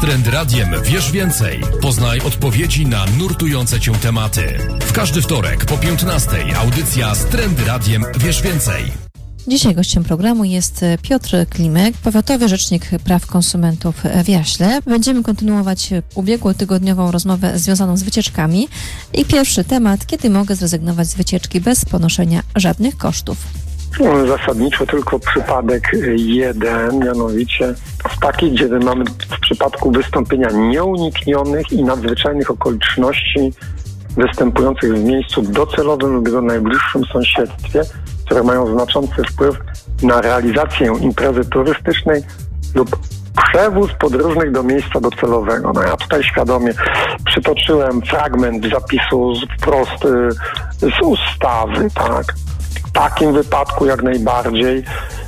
Trend Radiem wiesz więcej. Poznaj odpowiedzi na nurtujące cię tematy. W każdy wtorek po 15:00 audycja z Trend Radiem wiesz więcej. Dzisiaj gościem programu jest Piotr Klimek, powiatowy rzecznik praw konsumentów w Jaśle. Będziemy kontynuować ubiegłotygodniową rozmowę związaną z wycieczkami. I pierwszy temat, kiedy mogę zrezygnować z wycieczki bez ponoszenia żadnych kosztów? Zasadniczo tylko przypadek jeden, mianowicie taki, gdzie mamy w przypadku wystąpienia nieuniknionych i nadzwyczajnych okoliczności występujących w miejscu docelowym lub w najbliższym sąsiedztwie, które mają znaczący wpływ na realizację imprezy turystycznej lub przewóz podróżnych do miejsca docelowego. No ja tutaj świadomie przytoczyłem fragment zapisu wprost z ustawy, tak. W takim wypadku jak najbardziej,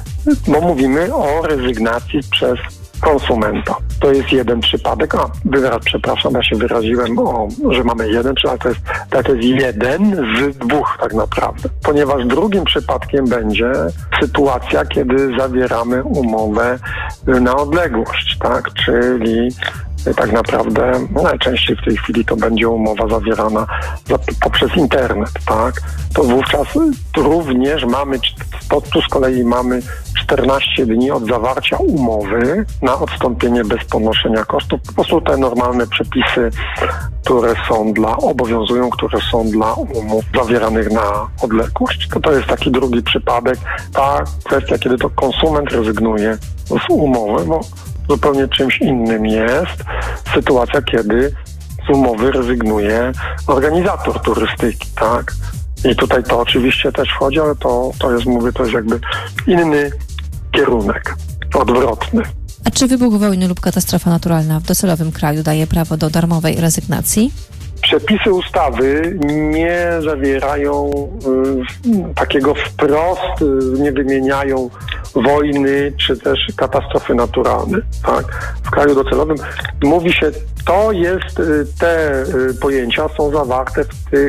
bo mówimy o rezygnacji przez konsumenta. To jest jeden przypadek. Przepraszam, ja się wyraziłem, że mamy jeden przypadek, to jest jeden z dwóch tak naprawdę. Ponieważ drugim przypadkiem będzie sytuacja, kiedy zawieramy umowę na odległość, tak? Czyli tak naprawdę najczęściej w tej chwili to będzie umowa zawierana poprzez internet, tak? To wówczas również tu z kolei mamy 14 dni od zawarcia umowy na odstąpienie bez ponoszenia kosztów. Po prostu te normalne przepisy, które obowiązują, które są dla umów zawieranych na odległość. To jest taki drugi przypadek. Ta kwestia, kiedy to konsument rezygnuje z umowy, bo zupełnie czymś innym jest sytuacja, kiedy z umowy rezygnuje organizator turystyki, tak? I tutaj to oczywiście też wchodzi, ale to jest jakby inny kierunek, odwrotny. A czy wybuch wojny lub katastrofa naturalna w docelowym kraju daje prawo do darmowej rezygnacji? Przepisy ustawy nie zawierają takiego wprost, nie wymieniają wojny czy też katastrofy naturalne. Tak? W kraju docelowym mówi się, te pojęcia są zawarte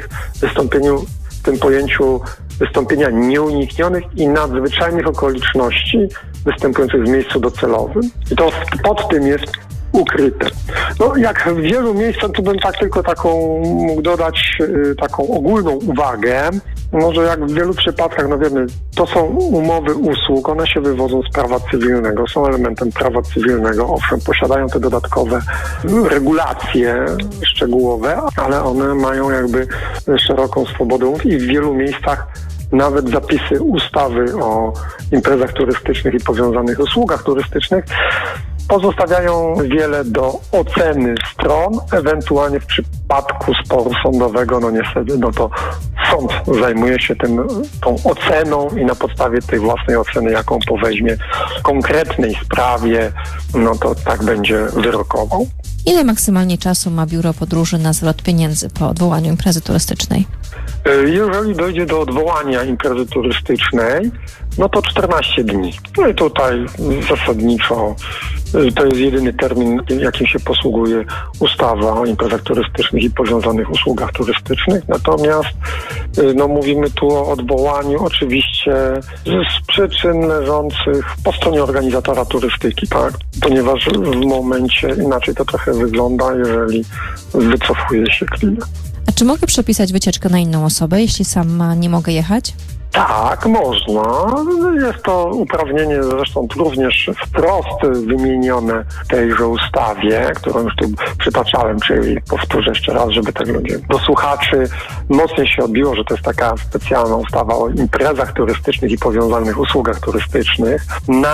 w tym pojęciu wystąpienia nieuniknionych i nadzwyczajnych okoliczności występujących w miejscu docelowym. I to pod tym jest ukryte. No, jak w wielu miejscach, tu bym mógł dodać taką ogólną uwagę, może jak w wielu przypadkach, wiemy, to są umowy usług, one się wywodzą z prawa cywilnego, są elementem prawa cywilnego, owszem, posiadają te dodatkowe regulacje szczegółowe, ale one mają jakby szeroką swobodę i w wielu miejscach nawet zapisy ustawy o imprezach turystycznych i powiązanych usługach turystycznych pozostawiają wiele do oceny stron, ewentualnie w przypadku sporu sądowego, niestety, to sąd zajmuje się tą oceną i na podstawie tej własnej oceny, jaką poweźmie w konkretnej sprawie, to tak będzie wyrokował. Ile maksymalnie czasu ma biuro podróży na zwrot pieniędzy po odwołaniu imprezy turystycznej? Jeżeli dojdzie do odwołania imprezy turystycznej, to 14 dni. No i tutaj zasadniczo to jest jedyny termin, jakim się posługuje ustawa o imprezach turystycznych i powiązanych usługach turystycznych. Natomiast mówimy tu o odwołaniu oczywiście z przyczyn leżących po stronie organizatora turystyki, tak? Ponieważ w momencie inaczej to trochę wygląda, jeżeli wycofuje się klient. A czy mogę przepisać wycieczkę na inną osobę, jeśli sama nie mogę jechać? Tak, można. Jest to uprawnienie zresztą również wprost wymienione w tejże ustawie, którą już tu przytaczałem, czyli powtórzę jeszcze raz, żeby tak do słuchaczy mocniej się odbiło, że to jest taka specjalna ustawa o imprezach turystycznych i powiązanych usługach turystycznych.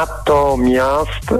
Natomiast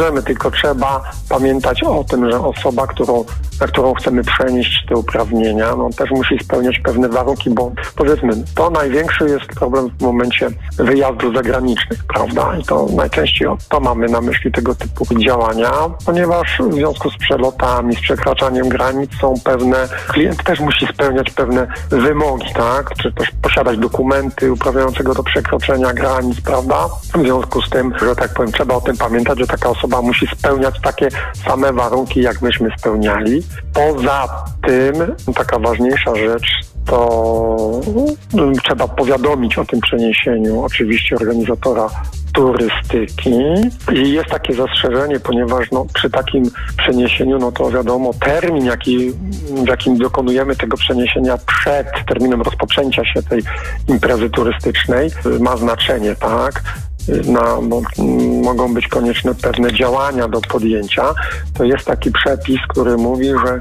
trzeba pamiętać o tym, że osoba, na którą chcemy przenieść te uprawnienia, też musi spełniać pewne warunki, bo powiedzmy, to największy jest problem w momencie wyjazdów zagranicznych, prawda? I to najczęściej to mamy na myśli tego typu działania, ponieważ w związku z przelotami, z przekraczaniem granic klient też musi spełniać pewne wymogi, tak? Czy też posiadać dokumenty uprawniającego do przekroczenia granic, prawda? W związku z tym, że tak powiem, trzeba o tym pamiętać, że taka osoba musi spełniać takie same warunki, jak myśmy spełniali. Poza tym, taka ważniejsza rzecz, to trzeba powiadomić o tym przeniesieniu oczywiście organizatora turystyki i jest takie zastrzeżenie, ponieważ przy takim przeniesieniu, to wiadomo, termin, w jakim dokonujemy tego przeniesienia przed terminem rozpoczęcia się tej imprezy turystycznej ma znaczenie, tak? Mogą być konieczne pewne działania do podjęcia. To jest taki przepis, który mówi, że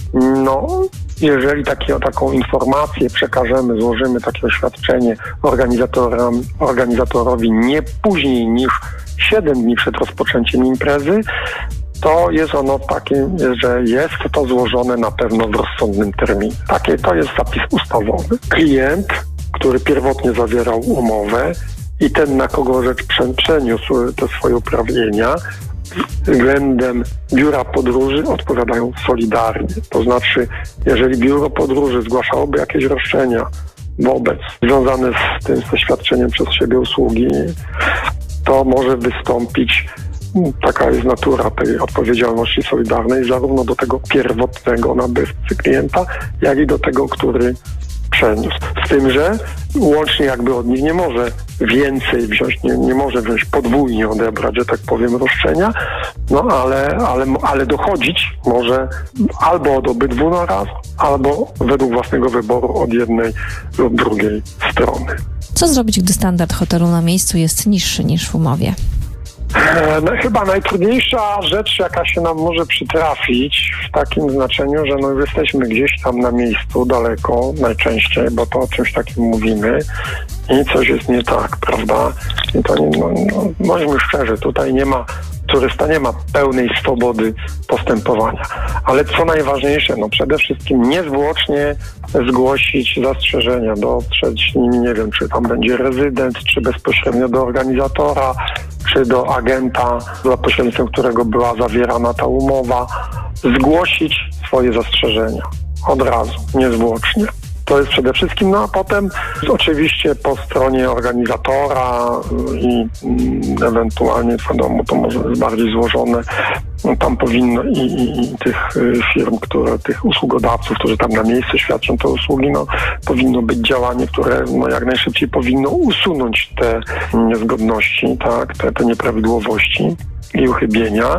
jeżeli taką informację przekażemy, złożymy takie oświadczenie organizatorowi nie później niż 7 dni przed rozpoczęciem imprezy, to jest ono takie, że jest to złożone na pewno w rozsądnym terminie. To jest zapis ustawowy. Klient, który pierwotnie zawierał umowę i ten, na kogo rzecz przeniósł te swoje uprawnienia, względem biura podróży odpowiadają solidarnie. To znaczy, jeżeli biuro podróży zgłaszałoby jakieś roszczenia związane ze świadczeniem przez siebie usługi, to może wystąpić, taka jest natura tej odpowiedzialności solidarnej, zarówno do tego pierwotnego nabywcy klienta, jak i do tego, który przeniósł. Z tym, że łącznie jakby od nich nie może więcej wziąć, nie może wziąć podwójnie odebrać, że tak powiem, roszczenia, ale dochodzić może albo od obydwu na raz, albo według własnego wyboru od jednej lub drugiej strony. Co zrobić, gdy standard hotelu na miejscu jest niższy niż w umowie? Chyba najtrudniejsza rzecz, jaka się nam może przytrafić w takim znaczeniu, że jesteśmy gdzieś tam na miejscu, daleko najczęściej, bo to o czymś takim mówimy i coś jest nie tak, prawda? I to bądźmy szczerzy, tutaj turysta nie ma pełnej swobody postępowania. Ale co najważniejsze, przede wszystkim niezwłocznie zgłosić zastrzeżenia, dotrzeć z nimi, nie wiem, czy tam będzie rezydent, czy bezpośrednio do organizatora, czy do agenta, za pośrednictwem którego była zawierana ta umowa, zgłosić swoje zastrzeżenia od razu, niezwłocznie. To jest przede wszystkim, a potem oczywiście po stronie organizatora i ewentualnie, wiadomo, to może jest bardziej złożone, tam powinno i tych firm, tych usługodawców, którzy tam na miejscu świadczą te usługi, powinno być działanie, które jak najszybciej powinno usunąć te niezgodności, tak, te nieprawidłowości i uchybienia.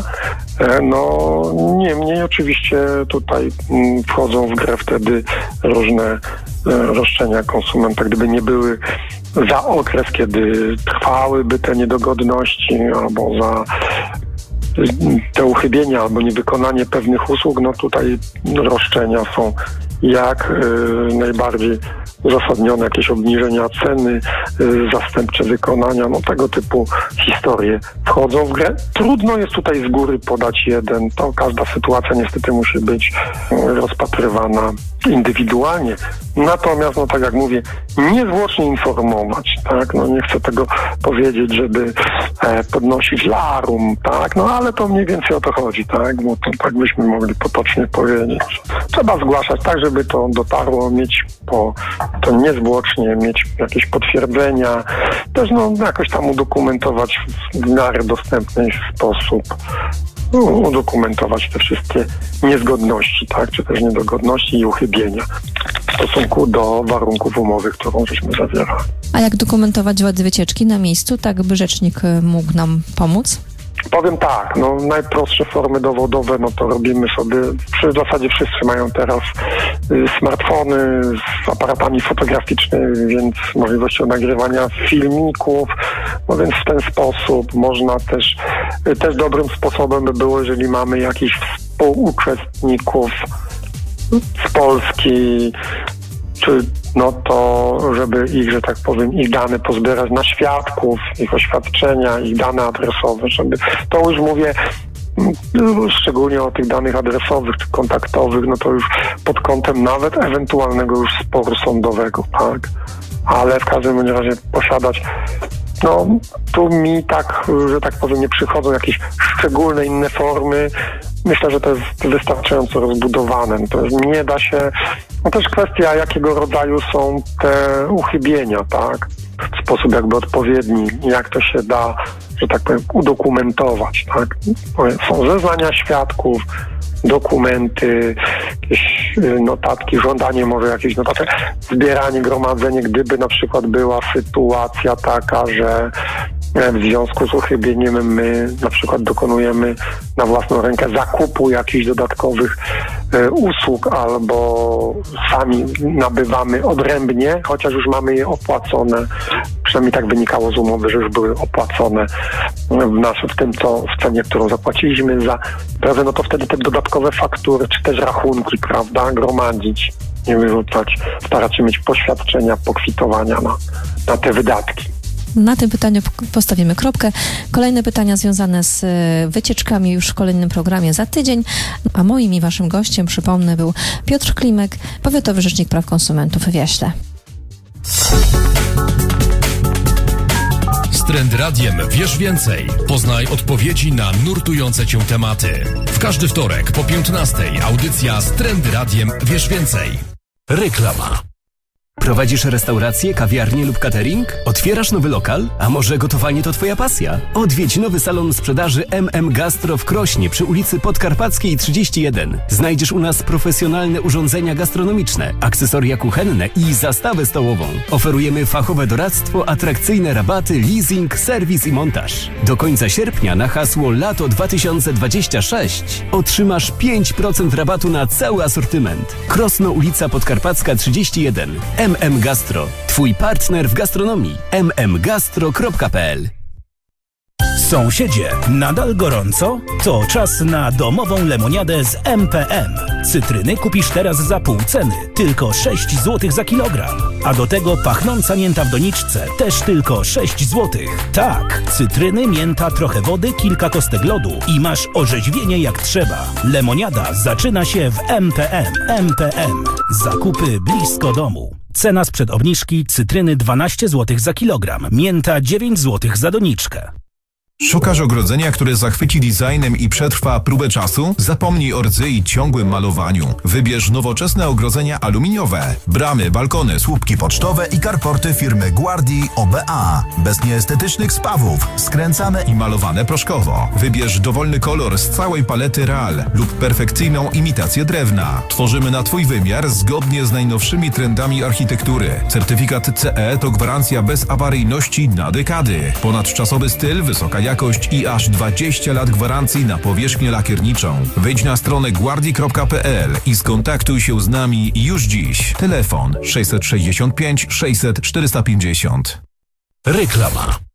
Niemniej oczywiście tutaj wchodzą w grę wtedy różne roszczenia konsumenta, gdyby nie były za okres, kiedy trwałyby te niedogodności, albo za te uchybienia, albo niewykonanie pewnych usług, tutaj roszczenia są jak najbardziej uzasadnione, jakieś obniżenia ceny, zastępcze wykonania, tego typu historie wchodzą w grę. Trudno jest tutaj z góry podać jeden, to każda sytuacja niestety musi być rozpatrywana indywidualnie. Natomiast, tak jak mówię, niezwłocznie informować, tak, nie chcę tego powiedzieć, żeby podnosić larum, tak, ale to mniej więcej o to chodzi, tak, bo to tak byśmy mogli potocznie powiedzieć. Trzeba zgłaszać tak, żeby to dotarło, mieć to niezwłocznie, mieć jakieś potwierdzenia, też jakoś tam udokumentować w miarę dostępny sposób, udokumentować te wszystkie niezgodności, tak, czy też niedogodności i uchybienia w stosunku do warunków umowy, którą żeśmy zawierali. A jak dokumentować wady wycieczki na miejscu, tak by rzecznik mógł nam pomóc? Powiem tak, najprostsze formy dowodowe, to robimy sobie, w zasadzie wszyscy mają teraz smartfony z aparatami fotograficznymi, więc możliwością nagrywania filmików, więc w ten sposób można też dobrym sposobem by było, jeżeli mamy jakichś współuczestników z Polski, czy to, żeby ich, że tak powiem, ich dane pozbierać na świadków, ich oświadczenia, ich dane adresowe, żeby, to już mówię szczególnie o tych danych adresowych czy kontaktowych, to już pod kątem nawet ewentualnego już sporu sądowego, tak? Ale w każdym razie posiadać, tu mi tak, że tak powiem, nie przychodzą jakieś szczególne inne formy. Myślę, że to jest wystarczająco rozbudowane. Nie da się, też kwestia, jakiego rodzaju są te uchybienia, tak? w sposób jakby odpowiedni, jak to się da, że tak powiem, udokumentować, tak? Są zeznania świadków, dokumenty, jakieś notatki, żądanie może jakichś notatek, zbieranie, gromadzenie, gdyby na przykład była sytuacja taka, że w związku z uchybieniem my na przykład dokonujemy na własną rękę zakupu jakichś dodatkowych usług albo sami nabywamy odrębnie, chociaż już mamy je opłacone, przynajmniej tak wynikało z umowy, że już były opłacone w tym, w cenie, którą zapłaciliśmy za pracę, no to wtedy te dodatkowe faktury, czy też rachunki, prawda, gromadzić, nie wyrzucać, starać się mieć poświadczenia, pokwitowania na te wydatki. Na tym pytaniu postawimy kropkę. Kolejne pytania związane z wycieczkami już w kolejnym programie za tydzień. A moim i waszym gościem, przypomnę, był Piotr Klimek, Powiatowy Rzecznik Praw Konsumentów w Jaśle. Z Trend Radiem wiesz więcej. Poznaj odpowiedzi na nurtujące cię tematy. W każdy wtorek po 15:00 audycja z Trend Radiem wiesz więcej. Reklama. Prowadzisz restaurację, kawiarnię lub catering? Otwierasz nowy lokal? A może gotowanie to twoja pasja? Odwiedź nowy salon sprzedaży MM Gastro w Krośnie przy ulicy Podkarpackiej 31. Znajdziesz u nas profesjonalne urządzenia gastronomiczne, akcesoria kuchenne i zastawę stołową. Oferujemy fachowe doradztwo, atrakcyjne rabaty, leasing, serwis i montaż. Do końca sierpnia na hasło Lato 2026 otrzymasz 5% rabatu na cały asortyment. Krosno, ulica Podkarpacka 31. MM Gastro. Twój partner w gastronomii. mmgastro.pl. Sąsiedzie, nadal gorąco? To czas na domową lemoniadę z MPM. Cytryny kupisz teraz za pół ceny, tylko 6 zł za kilogram. A do tego pachnąca mięta w doniczce, też tylko 6 zł. Tak, cytryny, mięta, trochę wody, kilka kostek lodu i masz orzeźwienie jak trzeba. Lemoniada zaczyna się w MPM. MPM. Zakupy blisko domu. Cena sprzed obniżki: cytryny 12 zł za kilogram, mięta 9 zł za doniczkę. Szukasz ogrodzenia, które zachwyci designem i przetrwa próbę czasu? Zapomnij o rdzy i ciągłym malowaniu. Wybierz nowoczesne ogrodzenia aluminiowe. Bramy, balkony, słupki pocztowe i karporty firmy Guardi OBA. Bez nieestetycznych spawów, skręcane i malowane proszkowo. Wybierz dowolny kolor z całej palety Real lub perfekcyjną imitację drewna. Tworzymy na Twój wymiar zgodnie z najnowszymi trendami architektury. Certyfikat CE to gwarancja bezawaryjności na dekady. Ponadczasowy styl, wysoka jakość i aż 20 lat gwarancji na powierzchnię lakierniczą. Wejdź na stronę guardi.pl i skontaktuj się z nami już dziś. Telefon 665 600 450. Reklama.